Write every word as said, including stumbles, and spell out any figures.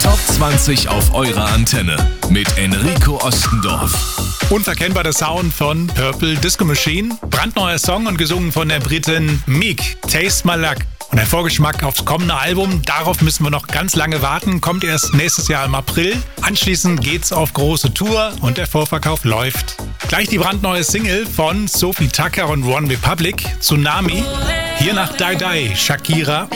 Top zwanzig auf eurer Antenne mit Enrico Ostendorf. Unverkennbar der Sound von Purple Disco Machine. Brandneuer Song und gesungen von der Britin Meek, Taste My Luck. Und der Vorgeschmack aufs kommende Album, darauf müssen wir noch ganz lange warten, kommt erst nächstes Jahr im April. Anschließend geht's auf große Tour und der Vorverkauf läuft. Gleich die brandneue Single von Sophie Tucker und One Republic, Tsunami. Hier nach Die Die, Shakira.